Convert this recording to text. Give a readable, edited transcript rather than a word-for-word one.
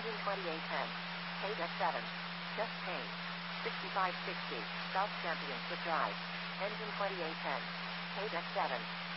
Engine 2810. Paid F7. Just paid. 6560. South Championship Drive. Engine 2810. Paid F7.